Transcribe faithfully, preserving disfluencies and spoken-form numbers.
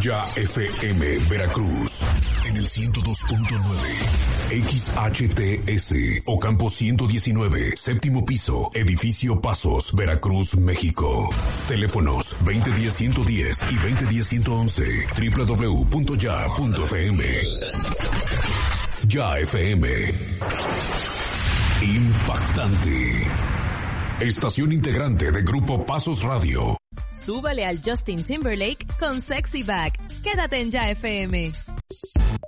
Ya F M Veracruz en el ciento dos punto nueve, X H T S Ocampo ciento diecinueve, séptimo piso, edificio Pasos, Veracruz, México. Teléfonos veinte diez ciento diez y veinte diez ciento once, doble u doble u doble u punto ya punto f m. Ya F M. Impactante. Estación integrante de Grupo Pasos Radio. Súbale al Justin Timberlake con Sexy Back. Quédate en Ya F M.